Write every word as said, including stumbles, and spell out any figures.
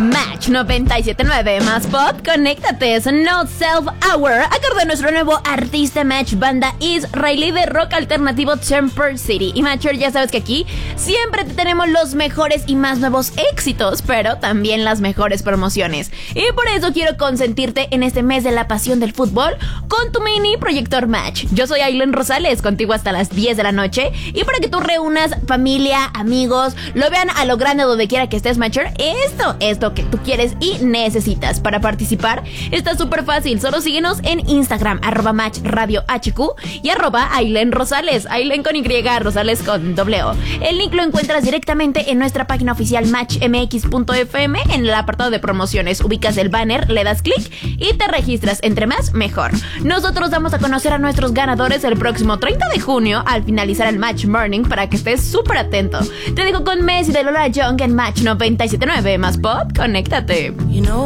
Match noventa y siete punto nueve más pop, conéctate, es No Self Hour, acorde de nuestro nuevo artista Match, banda israelí de rock alternativo Temper City. Y Matcher, ya sabes que aquí siempre te tenemos los mejores y más nuevos éxitos, pero también las mejores promociones. Y por eso quiero consentirte en este mes de la pasión del fútbol con tu mini proyector Match. Yo soy Ailen Rosales, contigo hasta las diez de la noche, y para que tú reúnas familia, amigos, lo vean a lo grande donde quiera que estés, Matcher, esto es lo que tú quieres y necesitas. Para participar está súper fácil, solo síguenos en Instagram, arroba Match Radio H Q y arroba Ailen Rosales, Ailen con Y, Rosales con doble O. El link lo encuentras directamente en nuestra página oficial match m x punto f m. En el apartado de promociones ubicas el banner, le das clic y te registras. Entre más, mejor. Nosotros vamos a conocer a nuestros ganadores el próximo treinta de junio al finalizar el Match Morning, para que estés súper atento. Te dejo con Messi de Lola Young en Match noventa y siete punto nueve más pop, conéctate. You know